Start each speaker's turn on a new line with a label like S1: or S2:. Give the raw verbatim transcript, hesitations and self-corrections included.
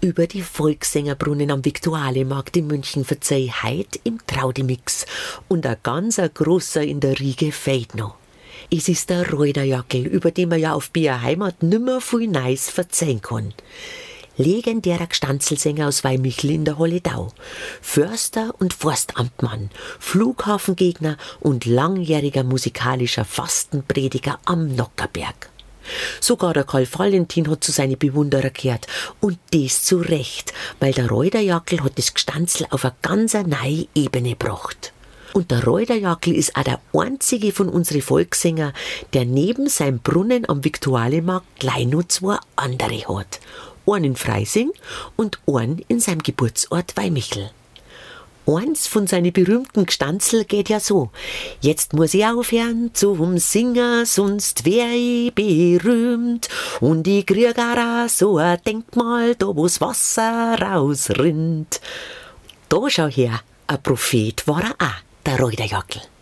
S1: über die Volkssängerbrunnen am Viktualienmarkt in München verzeih heut im Traudemix und ein ganz grosser in der Riege fehlt noch. Es ist der Reuterjackel, über den man ja auf Bier Heimat nimmer viel Neues verzeihen kann. Legendärer Gstanzlsänger aus Weimichl in der Holledau, Förster und Forstamtmann, Flughafengegner und langjähriger musikalischer Fastenprediger am Nockerberg. Sogar der Karl Valentin hat zu seinen Bewunderer gehört und das zu Recht, weil der Reuterjackel hat das Gstanzl auf eine ganz neue Ebene gebracht. Und der Reuterjackel ist auch der einzige von unseren Volkssänger, der neben seinem Brunnen am Viktualienmarkt gleich noch zwei andere hat. Einen in Freising und einen in seinem Geburtsort Weimichl. Eins von seinen berühmten Gstanzl geht ja so: Jetzt muss ich aufhören zum Singen, sonst wär ich berühmt. Und ich krieg auch so ein Denkmal, da wo's Wasser rausrinnt. Da schau her, ein Prophet war er auch, der Reuterjackel.